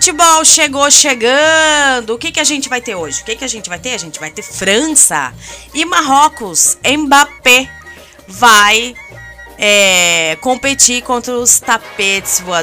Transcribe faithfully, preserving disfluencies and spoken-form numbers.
futebol chegou chegando. O que, que a gente vai ter hoje? O que, que a gente vai ter? A gente vai ter França e Marrocos. Mbappé vai é, competir contra os tapetes voadores.